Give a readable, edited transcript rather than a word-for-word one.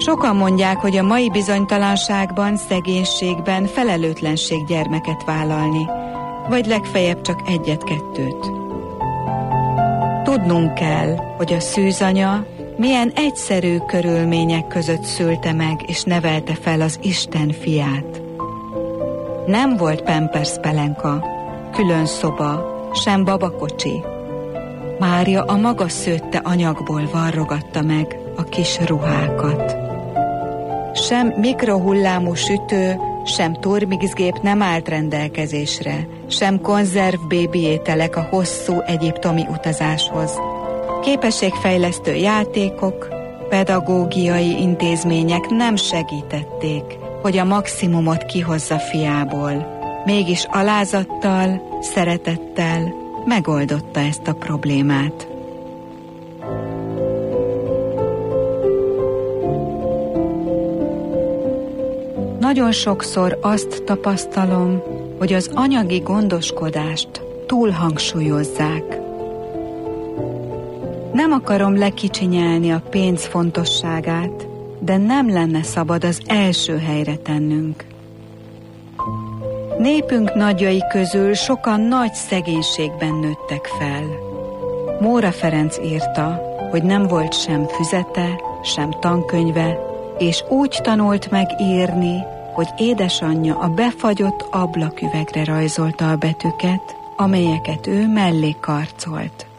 Sokan mondják, hogy a mai bizonytalanságban, szegénységben felelőtlenség gyermeket vállalni, vagy legfeljebb csak egyet-kettőt. Tudnunk kell, hogy a szűzanya milyen egyszerű körülmények között szülte meg és nevelte fel az Isten fiát. Nem volt pamperspelenka, külön szoba, sem babakocsi. Mária a maga szőtte anyagból varrogatta meg a kis ruhákat. Sem mikrohullámú sütő, sem turmixgép nem állt rendelkezésre, sem konzervbébi ételek a hosszú egyiptomi utazáshoz. Képességfejlesztő játékok, pedagógiai intézmények nem segítették, hogy a maximumot kihozza fiából. Mégis alázattal, szeretettel megoldotta ezt a problémát. Nagyon sokszor azt tapasztalom, hogy az anyagi gondoskodást túlhangsúlyozzák. Nem akarom lekicsinyelni a pénz fontosságát, de nem lenne szabad az első helyre tennünk. Népünk nagyjai közül sokan nagy szegénységben nőttek fel. Móra Ferenc írta, hogy nem volt sem füzete, sem tankönyve, és úgy tanult meg írni, hogy édesanyja a befagyott ablaküvegre rajzolta a betűket, amelyeket ő mellé karcolt.